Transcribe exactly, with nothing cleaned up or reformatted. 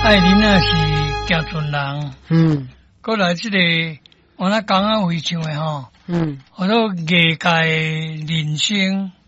爱恁啊是家村人， 嗯过来这个我那讲啊非常的吼， 嗯我都艺界人生